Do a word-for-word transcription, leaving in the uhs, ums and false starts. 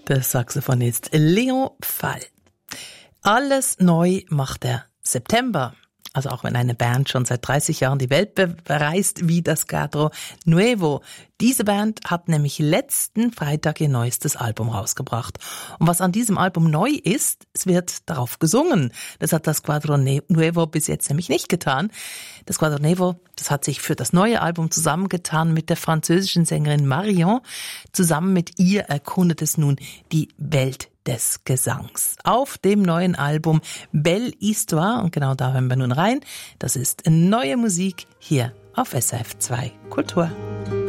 der Saxophonist Léon Fall. Alles neu macht der September. Also auch wenn eine Band schon seit dreißig Jahren die Welt bereist, wie das Cuadro Nuevo. Diese Band hat nämlich letzten Freitag ihr neuestes Album rausgebracht. Und was an diesem Album neu ist, es wird darauf gesungen. Das hat das Cuadro Nuevo bis jetzt nämlich nicht getan. Das Cuadro Nuevo, das hat sich für das neue Album zusammengetan mit der französischen Sängerin Marion. Zusammen mit ihr erkundet es nun die Welt des Gesangs. Auf dem neuen Album Belle Histoire, und genau da hören wir nun rein, das ist neue Musik hier auf S R F zwei Kultur.